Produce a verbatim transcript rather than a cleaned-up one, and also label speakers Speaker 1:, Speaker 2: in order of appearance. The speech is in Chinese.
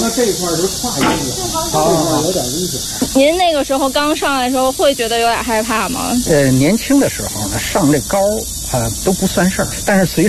Speaker 1: 它这块是跨越的，这块有点危险。
Speaker 2: 您那个时候刚上来的时候，会觉得有点害怕吗？
Speaker 3: 呃，年轻的时候呢，上这高啊、呃、都不算事儿，但是随